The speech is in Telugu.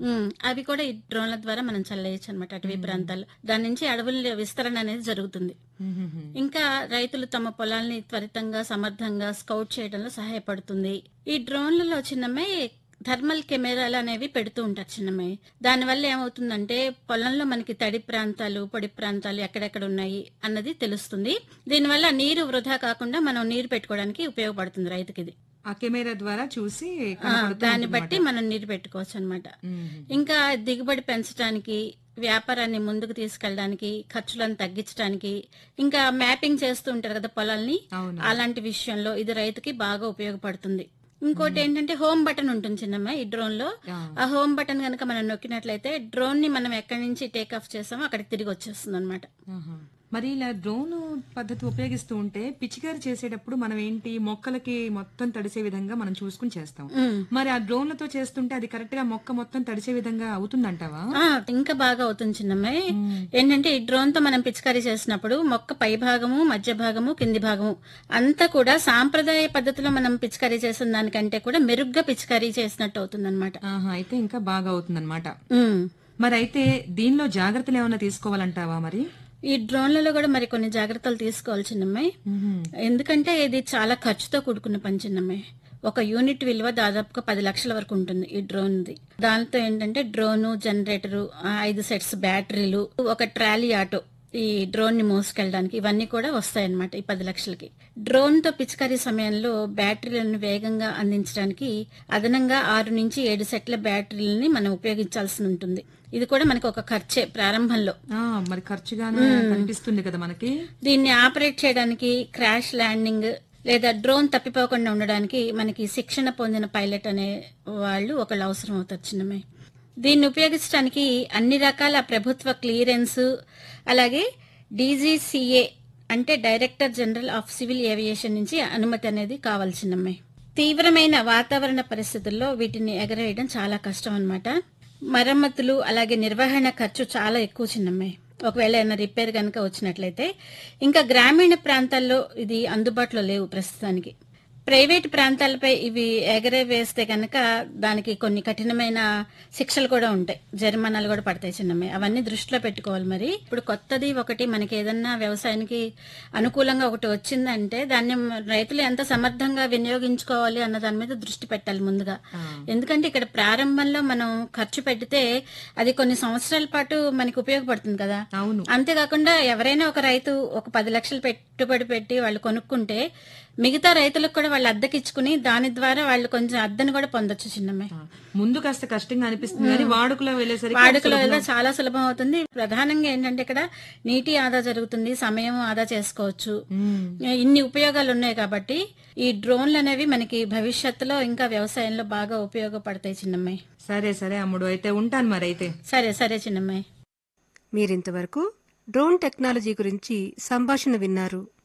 అవి కూడా ఈ డ్రోన్ల ద్వారా మనం చల్లేయచ్చు అనమాట అటవీ ప్రాంతాల్లో. దాని నుంచి అడవుల విస్తరణ అనేది జరుగుతుంది. ఇంకా రైతులు తమ పొలాల్ని త్వరితంగా సమర్థంగా స్కౌట్ చేయడంలో సహాయపడుతుంది. ఈ డ్రోన్లలో చిన్నమ్మాయి థర్మల్ కెమెరాలు అనేవి పెడుతూ ఉంటారు చిన్నమ్మాయి. దానివల్ల ఏమవుతుందంటే పొలంలో మనకి తడి ప్రాంతాలు పొడి ప్రాంతాలు ఎక్కడెక్కడ ఉన్నాయి అన్నది తెలుస్తుంది. దీనివల్ల నీరు వృధా కాకుండా మనం నీరు పెట్టుకోవడానికి ఉపయోగపడుతుంది రైతుకి. ఇది ఆ కెమెరా ద్వారా చూసి దాన్ని బట్టి మనం నీరు పెట్టుకోవచ్చు అనమాట. ఇంకా దిగుబడి పెంచడానికి, వ్యాపారాన్ని ముందుకు తీసుకెళ్ళడానికి, ఖర్చులను తగ్గించడానికి, ఇంకా మ్యాపింగ్ చేస్తూ ఉంటారు కదా పొలాల్ని, అలాంటి విషయంలో ఇది రైతుకి బాగా ఉపయోగపడుతుంది. ఇంకోటి ఏంటంటే హోమ్ బటన్ ఉంటుంది చిన్నమ్మ ఈ డ్రోన్ లో. ఆ హోమ్ బటన్ కనుక మనం నొక్కినట్లయితే డ్రోన్ ని మనం ఎక్కడి నుంచి టేక్ ఆఫ్ చేసామో అక్కడికి తిరిగి వచ్చేస్తుంది అనమాట. మరి ఇలా డ్రోన్ పద్ధతి ఉపయోగిస్తూ ఉంటే పిచికారి చేసేటప్పుడు మనం ఏంటి మొక్కలకి మొత్తం తడిసే విధంగా మనం చూసుకుని చేస్తాం. మరి ఆ డ్రోన్లతో చేస్తుంటే అది కరెక్ట్ గా మొక్క మొత్తం తడిసే విధంగా అవుతుందంటావా? ఇంకా బాగా అవుతుంది చిన్నమ్మాయి. ఏంటంటే ఈ డ్రోన్ తో మనం పిచికారీ చేసినప్పుడు మొక్క పై భాగము, మధ్య భాగము, కింది భాగము అంతా కూడా సాంప్రదాయ పద్ధతిలో మనం పిచికారీ చేసిన దానికంటే కూడా మెరుగ్గా పిచికారీ చేసినట్టు అవుతుంది అనమాట. అయితే ఇంకా బాగా అవుతుంది అనమాట. మరి అయితే దీనిలో జాగ్రత్తలు ఏమైనా తీసుకోవాలంటావా? మరి ఈ డ్రోన్లలో కూడా మరి కొన్ని జాగ్రత్తలు తీసుకోవాలి చిన్నమ్మాయి. ఎందుకంటే ఇది చాలా ఖర్చుతో కూడుకున్న పని చిన్నమ్మాయి. ఒక యూనిట్ విలువ దాదాపుగా 10 లక్షల వరకు ఉంటుంది ఈ డ్రోన్ ది. దాంతో ఏంటంటే డ్రోను, జనరేటరు, 5 సెట్స్ బ్యాటరీలు, ఒక ట్రాలీ ఆటో ఈ డ్రోన్ ని మోసుకెళ్ళడానికి ఇవన్నీ కూడా వస్తాయన్నమాట ఈ 10 లక్షలకి. డ్రోన్ తో పిచికారీ సమయంలో బ్యాటరీలను వేగంగా అందించడానికి అదనంగా 6 నుంచి 7 సెట్ల బ్యాటరీలని మనం ఉపయోగించాల్సి ఉంటుంది. ఇది కూడా మనకి ఒక ఖర్చే ప్రారంభంలో. మరి ఖర్చుగానే కనిపిస్తుంది కదా మనకి. దీన్ని ఆపరేట్ చేయడానికి క్రాష్ ల్యాండింగ్ లేదా డ్రోన్ తప్పిపోకుండా ఉండడానికి మనకి శిక్షణ పొందిన పైలట్ అనే వాళ్ళు ఒకళ్ళు అవసరం అవుతారు చిన్నమ్మాయి. దీన్ని ఉపయోగించడానికి అన్ని రకాల ప్రభుత్వ క్లియరెన్స్, అలాగే డీజీసీఏ అంటే director general of civil aviation నుంచి అనుమతి అనేది కావాలి చిన్నమ్మాయి. తీవ్రమైన వాతావరణ పరిస్థితుల్లో వీటిని ఎగరేయడం చాలా కష్టం అన్నమాట. మరమ్మతులు అలాగే నిర్వహణ ఖర్చు చాలా ఎక్కువ చిన్నమ్మాయి. ఒకవేళ ఏమైనా రిపేర్ కనుక వచ్చినట్లయితే. ఇంకా గ్రామీణ ప్రాంతాల్లో ఇది అందుబాటులో లేవు ప్రస్తుతానికి. ప్రైవేట్ ప్రాంతాలపై ఇవి ఎగరవేస్తే కనుక దానికి కొన్ని కఠినమైన శిక్షలు కూడా ఉంటాయి, జరిమానాలు కూడా పడతాయి చిన్నమ్మాయి. అవన్నీ దృష్టిలో పెట్టుకోవాలి. మరి ఇప్పుడు కొత్తది ఒకటి మనకి ఏదన్నా వ్యవసాయానికి అనుకూలంగా ఒకటి వచ్చిందంటే దాన్ని రైతులు ఎంత సమర్థంగా వినియోగించుకోవాలి అన్న దాని మీద దృష్టి పెట్టాలి ముందుగా. ఎందుకంటే ఇక్కడ ప్రారంభంలో మనం ఖర్చు పెడితే అది కొన్ని సంవత్సరాల పాటు మనకి ఉపయోగపడుతుంది కదా. అంతేకాకుండా ఎవరైనా ఒక రైతు ఒక 10 లక్షలు పెట్టుబడి పెట్టి వాళ్ళు కొనుక్కుంటే మిగతా రైతులకు కూడా వాళ్ళు అద్దెకిచ్చుకుని దాని ద్వారా వాళ్ళు కొంచెం అద్దెను కూడా పొందొచ్చు చిన్నమ్మాయి. ముందు కాస్త కష్టంగా అనిపిస్తుంది కానీ వాడుకలో వెళ్ళే చాలా సులభం అవుతుంది. ప్రధానంగా ఏంటంటే ఇక్కడ నీటి ఆదా జరుగుతుంది, సమయం ఆదా చేసుకోవచ్చు. ఇన్ని ఉపయోగాలు ఉన్నాయి కాబట్టి ఈ డ్రోన్లు అనేవి మనకి భవిష్యత్తులో ఇంకా వ్యవసాయంలో బాగా ఉపయోగపడతాయి చిన్నమ్మాయి. సరే అమ్ముడు, అయితే ఉంటాను మరి. అయితే సరే చిన్నమ్మాయి. మీరింతవరకు డ్రోన్ టెక్నాలజీ గురించి సంభాషణ విన్నారు.